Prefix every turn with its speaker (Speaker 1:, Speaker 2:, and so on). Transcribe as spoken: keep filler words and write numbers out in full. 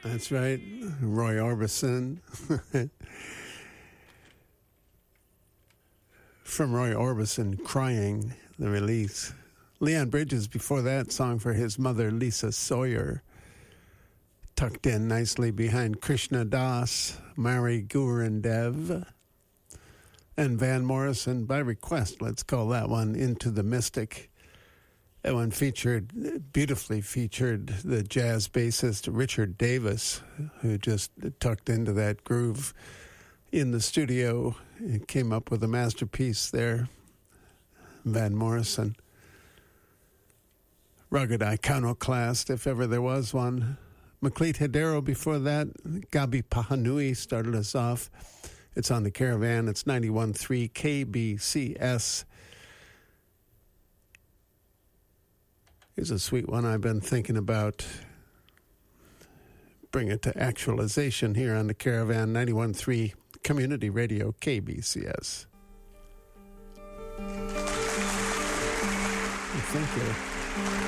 Speaker 1: That's right, Roy Orbison. From Roy Orbison, Crying, the release. Leon Bridges, before that, song for his mother, Lisa Sawyer. Tucked in nicely behind Krishna Das, Mari Gurendev, and Van Morrison, by request, let's call that one Into the Mystic. That one featured, beautifully featured, the jazz bassist Richard Davis, who just tucked into that groove in the studio and came up with a masterpiece there. Van Morrison. Rugged iconoclast, if ever there was one. Macleod Hidero before that. Gabi Pahanui started us off. It's on the Caravan. It's ninety-one point three K B C S. Here's a sweet one I've been thinking about. Bring it to actualization here on the Caravan. ninety-one point three Community Radio, K B C S. Thank you.